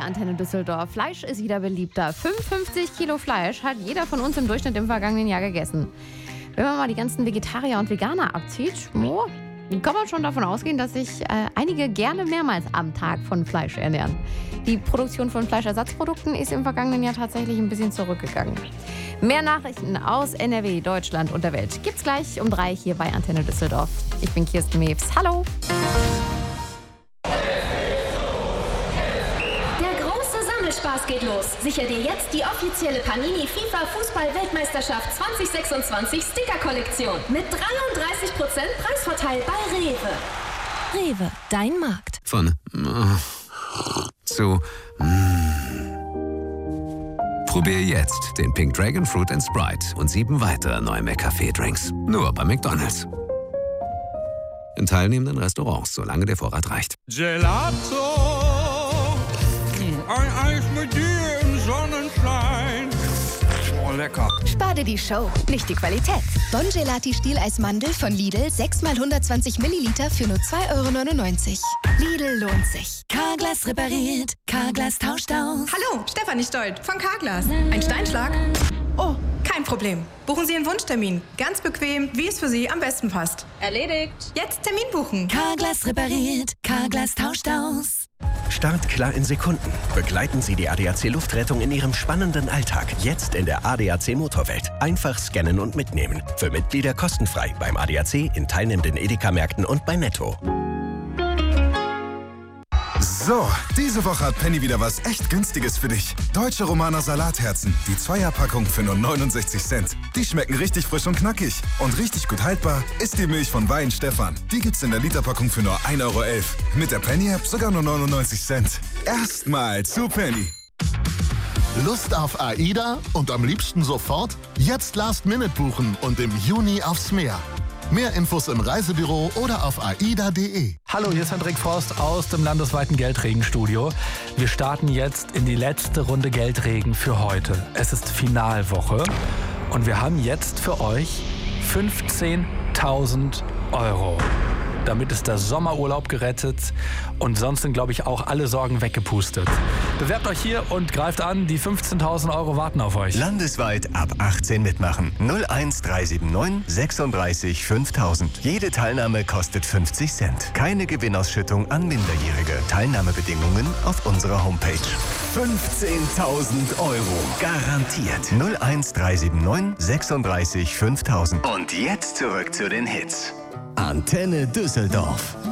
Antenne Düsseldorf. Fleisch ist wieder beliebter. 55 Kilo Fleisch hat jeder von uns im Durchschnitt im vergangenen Jahr gegessen. Wenn man mal die ganzen Vegetarier und Veganer abzieht, kann man schon davon ausgehen, dass sich einige gerne mehrmals am Tag von Fleisch ernähren. Die Produktion von Fleischersatzprodukten ist im vergangenen Jahr tatsächlich ein bisschen zurückgegangen. Mehr Nachrichten aus NRW, Deutschland und der Welt gibt's gleich um 3 hier bei Antenne Düsseldorf. Ich bin Kirsten Mews. Hallo! Spaß geht los. Sicher dir jetzt die offizielle Panini FIFA Fußball-Weltmeisterschaft 2026 Sticker-Kollektion mit 33% Preisvorteil bei Rewe. Rewe, dein Markt. Von zu Probier jetzt den Pink Dragon Fruit & Sprite und 7 weitere neue McCafé-Drinks. Nur bei McDonald's. In teilnehmenden Restaurants, solange der Vorrat reicht. Gelato, ein Eis mit dir im Sonnenschein. Oh, lecker. Spar dir die Show, nicht die Qualität. Bon Gelati Stieleismandel von Lidl, 6 x 120 Milliliter für nur 2,99 €. Lidl lohnt sich. Carglass repariert, Carglass tauscht aus. Hallo, Stefanie Stolt von Carglass. Ein Steinschlag? Oh, kein Problem. Buchen Sie Ihren Wunschtermin. Ganz bequem, wie es für Sie am besten passt. Erledigt. Jetzt Termin buchen. Carglass repariert, Carglass tauscht aus. Startklar in Sekunden. Begleiten Sie die ADAC Luftrettung in Ihrem spannenden Alltag. Jetzt in der ADAC Motorwelt. Einfach scannen und mitnehmen. Für Mitglieder kostenfrei beim ADAC, in teilnehmenden Edeka-Märkten und bei Netto. So, diese Woche hat Penny wieder was echt Günstiges für dich. Deutsche Romaner Salatherzen. Die 2er-Packung für nur 69 Cent. Die schmecken richtig frisch und knackig. Und richtig gut haltbar ist die Milch von Weihenstephan. Die gibt's in der Literpackung für nur 1,11 €. Mit der Penny-App sogar nur 99 Cent. Erstmal zu Penny. Lust auf AIDA und am liebsten sofort? Jetzt Last-Minute buchen und im Juni aufs Meer. Mehr Infos im Reisebüro oder auf aida.de. Hallo, hier ist Hendrik Forst aus dem landesweiten Geldregenstudio. Wir starten jetzt in die letzte Runde Geldregen für heute. Es ist Finalwoche und wir haben jetzt für euch 15.000 €. Damit ist der Sommerurlaub gerettet und sonst sind, glaube ich, auch alle Sorgen weggepustet. Bewerbt euch hier und greift an, die 15.000 € warten auf euch. Landesweit ab 18 mitmachen. 01379 36 5000. Jede Teilnahme kostet 50 Cent. Keine Gewinnausschüttung an Minderjährige. Teilnahmebedingungen auf unserer Homepage. 15.000 € garantiert. 01379 36 5000. Und jetzt zurück zu den Hits. Antenne Düsseldorf.